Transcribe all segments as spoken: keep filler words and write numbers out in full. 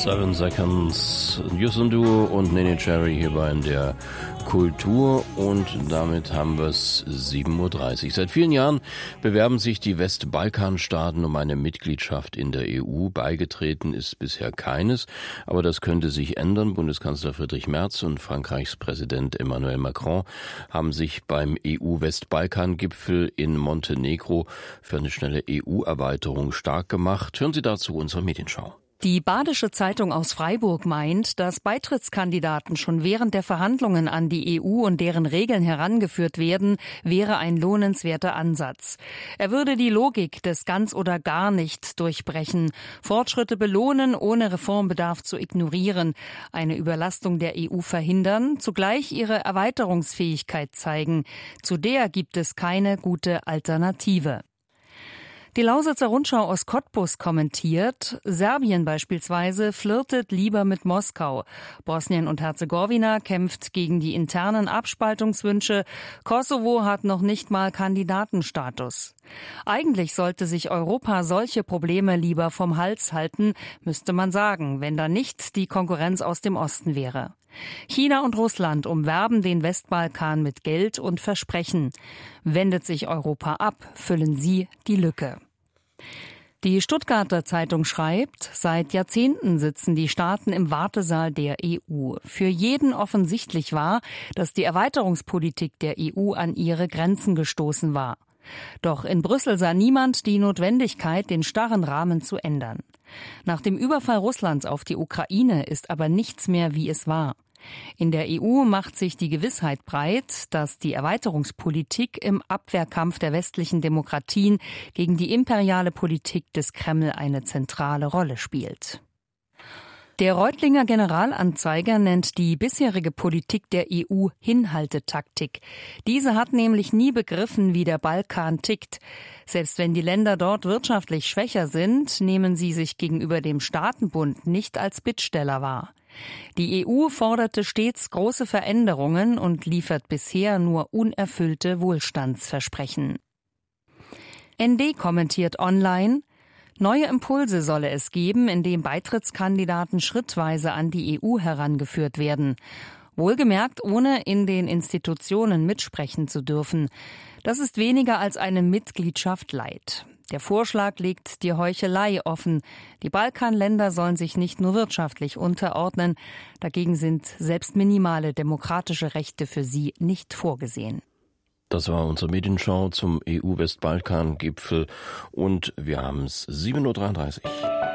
Seven Seconds, Yusundu und Nene Cherry hier bei der Kultur, und damit haben wir es sieben Uhr dreißig. Seit vielen Jahren bewerben sich die Westbalkanstaaten um eine Mitgliedschaft in der E U. Beigetreten ist bisher keines, aber das könnte sich ändern. Bundeskanzler Friedrich Merz und Frankreichs Präsident Emmanuel Macron haben sich beim E U-Westbalkan-Gipfel in Montenegro für eine schnelle E U-Erweiterung stark gemacht. Hören Sie dazu unsere Medienschau. Die Badische Zeitung aus Freiburg meint, dass Beitrittskandidaten schon während der Verhandlungen an die E U und deren Regeln herangeführt werden, wäre ein lohnenswerter Ansatz. Er würde die Logik des ganz oder gar nicht durchbrechen, Fortschritte belohnen, ohne Reformbedarf zu ignorieren, eine Überlastung der E U verhindern, zugleich ihre Erweiterungsfähigkeit zeigen. Zu der gibt es keine gute Alternative. Die Lausitzer Rundschau aus Cottbus kommentiert, Serbien beispielsweise flirtet lieber mit Moskau. Bosnien und Herzegowina kämpft gegen die internen Abspaltungswünsche. Kosovo hat noch nicht mal Kandidatenstatus. Eigentlich sollte sich Europa solche Probleme lieber vom Hals halten, müsste man sagen, wenn da nicht die Konkurrenz aus dem Osten wäre. China und Russland umwerben den Westbalkan mit Geld und Versprechen. Wendet sich Europa ab, füllen sie die Lücke. Die Stuttgarter Zeitung schreibt, seit Jahrzehnten sitzen die Staaten im Wartesaal der E U. Für jeden offensichtlich war, dass die Erweiterungspolitik der E U an ihre Grenzen gestoßen war. Doch in Brüssel sah niemand die Notwendigkeit, den starren Rahmen zu ändern. Nach dem Überfall Russlands auf die Ukraine ist aber nichts mehr, wie es war. In der E U macht sich die Gewissheit breit, dass die Erweiterungspolitik im Abwehrkampf der westlichen Demokratien gegen die imperiale Politik des Kreml eine zentrale Rolle spielt. Der Reutlinger Generalanzeiger nennt die bisherige Politik der E U Hinhaltetaktik. Diese hat nämlich nie begriffen, wie der Balkan tickt. Selbst wenn die Länder dort wirtschaftlich schwächer sind, nehmen sie sich gegenüber dem Staatenbund nicht als Bittsteller wahr. Die E U forderte stets große Veränderungen und liefert bisher nur unerfüllte Wohlstandsversprechen. N D kommentiert online: Neue Impulse solle es geben, indem Beitrittskandidaten schrittweise an die E U herangeführt werden. Wohlgemerkt, ohne in den Institutionen mitsprechen zu dürfen. Das ist weniger als eine Mitgliedschaft light. Der Vorschlag legt die Heuchelei offen. Die Balkanländer sollen sich nicht nur wirtschaftlich unterordnen, dagegen sind selbst minimale demokratische Rechte für sie nicht vorgesehen. Das war unsere Medienschau zum E U-Westbalkan-Gipfel und wir haben es sieben Uhr dreiunddreißig.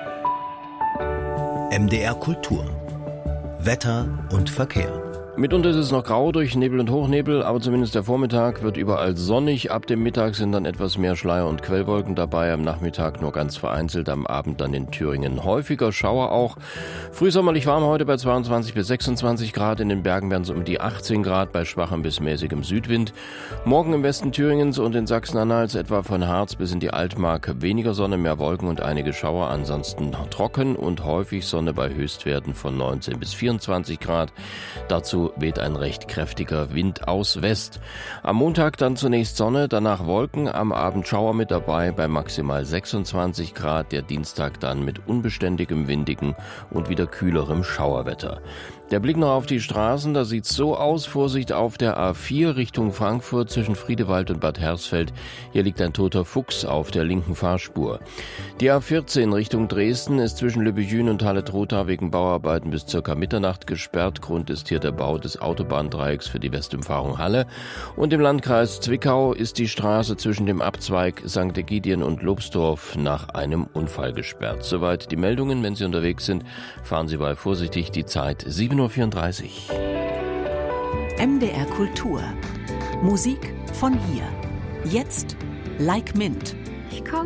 M D R Kultur. Wetter und Verkehr. Mitunter ist es noch grau durch Nebel und Hochnebel, aber zumindest der Vormittag wird überall sonnig. Ab dem Mittag sind dann etwas mehr Schleier- und Quellwolken dabei. Am Nachmittag nur ganz vereinzelt, am Abend dann in Thüringen häufiger Schauer auch. Frühsommerlich warm heute bei zweiundzwanzig bis sechsundzwanzig Grad. In den Bergen werden es um die achtzehn Grad bei schwachem bis mäßigem Südwind. Morgen im Westen Thüringens und in Sachsen-Anhalt etwa von Harz bis in die Altmark weniger Sonne, mehr Wolken und einige Schauer. Ansonsten trocken und häufig Sonne bei Höchstwerten von neunzehn bis vierundzwanzig Grad. Dazu weht ein recht kräftiger Wind aus West. Am Montag dann zunächst Sonne, danach Wolken, am Abend Schauer mit dabei bei maximal sechsundzwanzig Grad. Der Dienstag dann mit unbeständigem, windigen und wieder kühlerem Schauerwetter. Der Blick noch auf die Straßen, da sieht's so aus. Vorsicht auf der A vier Richtung Frankfurt zwischen Friedewald und Bad Hersfeld. Hier liegt ein toter Fuchs auf der linken Fahrspur. Die A vierzehn Richtung Dresden ist zwischen Lübbejün und Halle-Trotha wegen Bauarbeiten bis circa Mitternacht gesperrt. Grund ist hier der Bau des Autobahndreiecks für die Westumfahrung Halle. Und im Landkreis Zwickau ist die Straße zwischen dem Abzweig Sankt Ägidien und Lobsdorf nach einem Unfall gesperrt. Soweit die Meldungen. Wenn Sie unterwegs sind, fahren Sie bei vorsichtig. Die Zeit sieben Uhr vierunddreißig. M D R Kultur. Musik von hier. Jetzt Like Mint.